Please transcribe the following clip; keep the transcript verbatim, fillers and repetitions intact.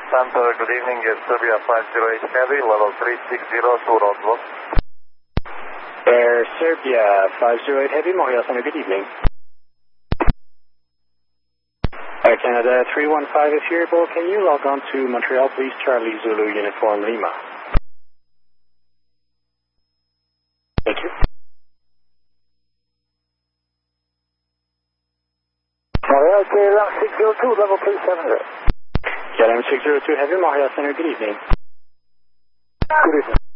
Center, good evening, yes, Serbia five zero eight Heavy, level three six zero, two roadblock. Air Serbia five zero eight Heavy, Montreal Center, good evening. Air Canada three one five, if you're able, can you log on to Montreal, please, Charlie Zulu Uniform Lima. Thank you. Montreal, K L M six zero two, level three seven zero. K L M six zero two Heavy, Montreal Center, good evening. Good evening.